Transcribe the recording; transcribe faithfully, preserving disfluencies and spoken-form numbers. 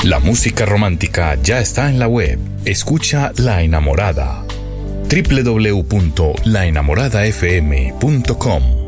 La música romántica ya está en la web. Escucha La Enamorada. doble u doble u doble u punto la enamorada f m punto com